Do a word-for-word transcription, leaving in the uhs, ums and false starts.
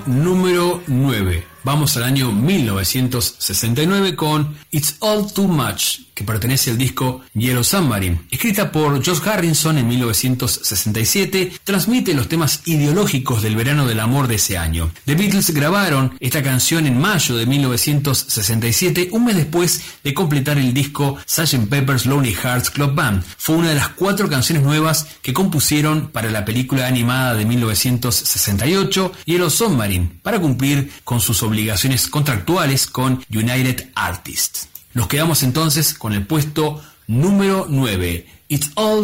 puesto número nueve. Vamos al año mil novecientos sesenta y nueve con It's All Too Much, que pertenece al disco Yellow Submarine. Escrita por George Harrison en mil novecientos sesenta y siete, transmite los temas ideológicos del verano del amor de ese año. The Beatles grabaron esta canción en mayo de mil novecientos sesenta y siete, un mes después de completar el disco sergeant Pepper's Lonely Hearts Club Band. Fue una de las cuatro canciones nuevas que compusieron para la película animada de mil novecientos sesenta y ocho, Yellow Submarine, para cumplir con sus obligaciones contractuales con United Artists. Nos quedamos entonces con el puesto número nueve. It's All